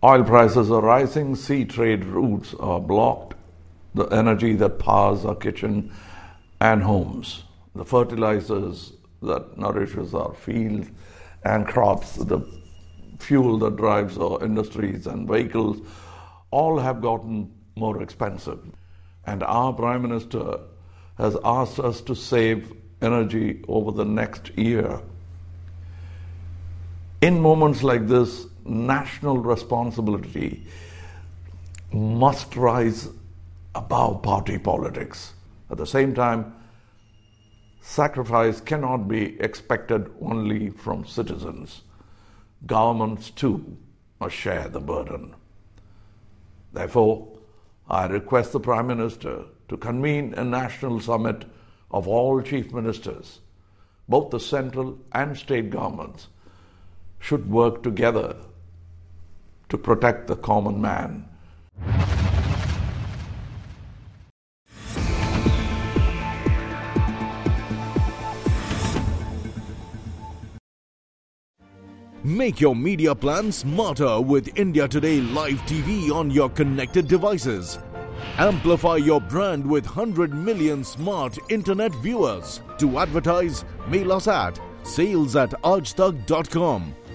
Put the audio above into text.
Oil prices are rising, sea trade routes are blocked, the energy that powers our kitchen and homes, the fertilizers that nourishes our fields and crops, the fuel that drives our industries and vehicles, all have gotten more expensive. And our Prime Minister has asked us to save energy over the next year. In moments like this, national responsibility must rise above party politics. At the same time, sacrifice cannot be expected only from citizens. Governments too must share the burden. Therefore, I request the Prime Minister to convene a national summit of all chief ministers. Both the central and state governments should work together to protect the common man. Make your media plan smarter with India Today Live TV on your connected devices. Amplify your brand with 100 million smart internet viewers. To advertise, mail us at sales@aajtak.com